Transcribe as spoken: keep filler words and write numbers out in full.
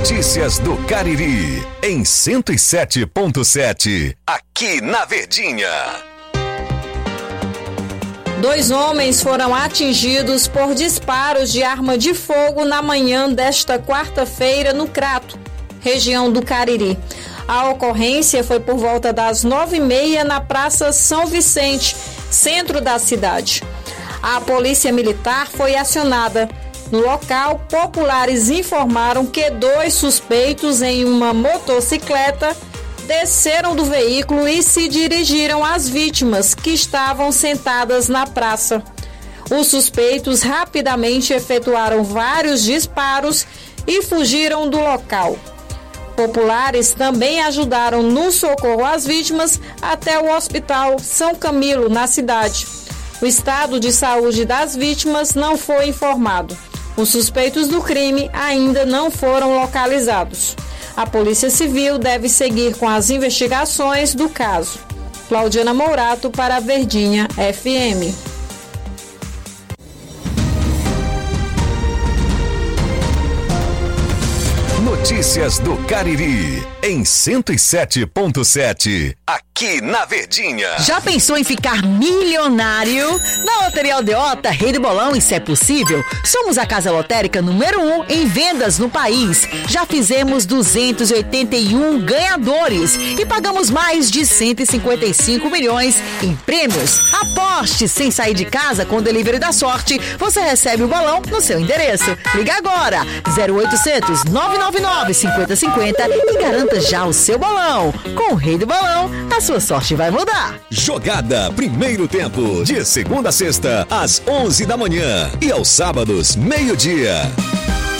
Notícias do Cariri, em cento e sete ponto sete, aqui na Verdinha. Dois homens foram atingidos por disparos de arma de fogo na manhã desta quarta-feira no Crato, região do Cariri. A ocorrência foi por volta das nove e meia na Praça São Vicente, centro da cidade. A polícia militar foi acionada. No local, populares informaram que dois suspeitos em uma motocicleta desceram do veículo e se dirigiram às vítimas, que estavam sentadas na praça. Os suspeitos rapidamente efetuaram vários disparos e fugiram do local. Populares também ajudaram no socorro às vítimas até o Hospital São Camilo, na cidade. O estado de saúde das vítimas não foi informado. Os suspeitos do crime ainda não foram localizados. A Polícia Civil deve seguir com as investigações do caso. Claudiana Mourato para a Verdinha F M. Notícias do Cariri, em cento e sete ponto sete, aqui na Verdinha. Já pensou em ficar milionário? Na Loteria Aldeota, Rei do Bolão, e se é possível, somos a casa lotérica número um em vendas no país. Já fizemos duzentos e oitenta e um ganhadores e pagamos mais de cento e cinquenta e cinco milhões em prêmios. Aposte sem sair de casa com o Delivery da Sorte. Você recebe o bolão no seu endereço. Liga agora, zero oitocentos, nove nove nove, cinquenta cinquenta e garanta já o seu bolão. Com o Rei do Bolão, a sua sorte vai mudar. Jogada Primeiro Tempo, de segunda a sexta, às onze da manhã e aos sábados, meio-dia.